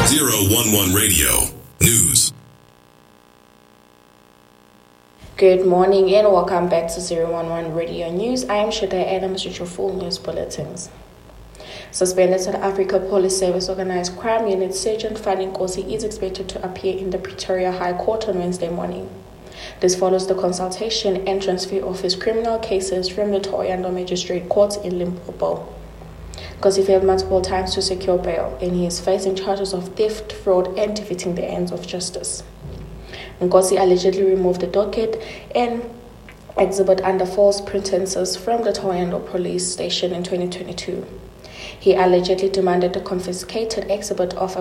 011 Radio News. Good morning and welcome back to 011 Radio News. I am Shada Adams with your full news bulletins. Suspended South Africa Police Service Organized Crime Unit Sergeant Fanny Nkosi is expected to appear in the Pretoria High Court on Wednesday morning. This follows the consultation and transfer of his criminal cases from the Thohoyandou Magistrate Court in Limpopo. Nkosi failed multiple times to secure bail, and he is facing charges of theft, fraud, and defeating the ends of justice. Nkosi allegedly removed the docket and exhibit under false pretenses from the Thohoyandou police station in 2022. He allegedly demanded the confiscated exhibit of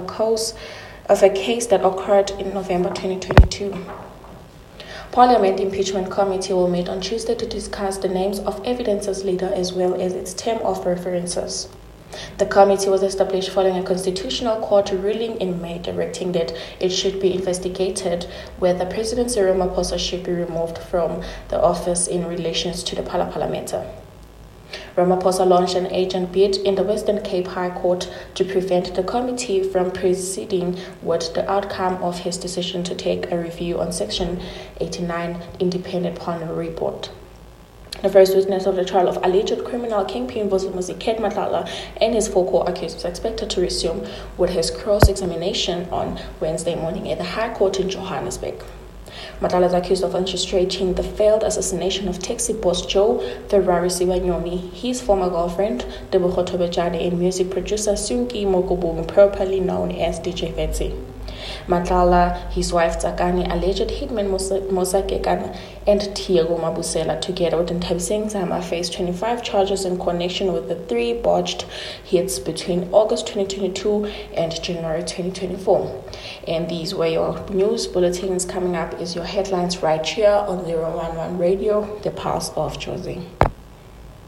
a case that occurred in November 2022. Parliament Impeachment Committee will meet on Tuesday to discuss the names of evidence's leader as well as its term of references. The committee was established following a constitutional court ruling in May directing that it should be investigated whether President Cyril Ramaphosa should be removed from the office in relation to the Phala matter. Ramaphosa launched an urgent bid in the Western Cape High Court to prevent the committee from proceeding with the outcome of his decision to take a review on Section 89 independent panel report. The first witness of the trial of alleged criminal kingpin Vusimuzi Ket Matlala and his four co-accused was expected to resume with his cross-examination on Wednesday morning at the High Court in Johannesburg. Matlala is accused of orchestrating the failed assassination of taxi boss Joe Ferrari Sibanyoni, his former girlfriend, Tebogo Tobejane, and music producer Sunki Mokobung, properly known as DJ Vetsi. Matlala, his wife Tsakani, alleged hitman Musa Kekana, and Tiago Mabusela, together with Ntabiseng Zama, faced 25 charges in connection with the 3 botched hits between August 2022 and January 2024. And these were your news bulletins. Coming up is your headlines right here on 011 Radio, the Pulse of Josie.